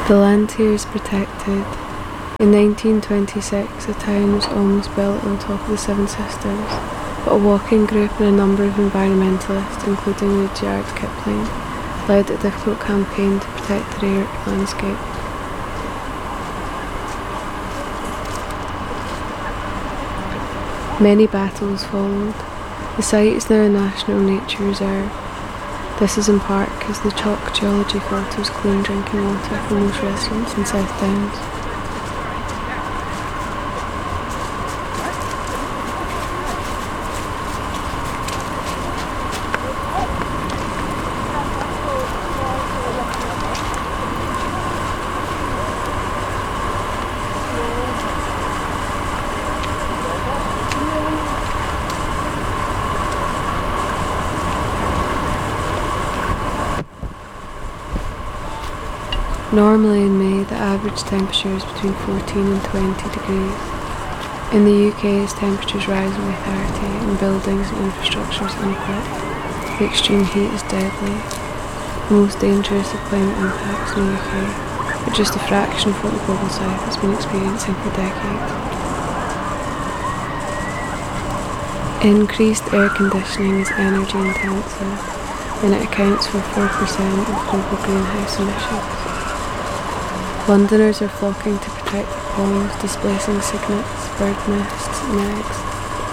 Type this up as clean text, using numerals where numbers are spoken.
The land here is protected. In 1926, a town was almost built on top of the Seven Sisters, but a walking group and a number of environmentalists, including Rudyard Kipling, led a difficult campaign to protect the rare landscape. Many battles followed. The site is now a National Nature Reserve. This is in part because the chalk geology filters clean drinking water for most residents in South Downs. Normally in May, the average temperature is between 14 and 20 degrees. In the UK, as temperatures rise over 30 and buildings and infrastructure is unequipped, the extreme heat is deadly. The most dangerous of climate impacts in the UK, but just a fraction of what the global south has been experiencing for decades. Increased air conditioning is energy intensive, and it accounts for 4% of global greenhouse emissions. Londoners are flocking to protect the ponds, displacing cygnets, bird nests and eggs.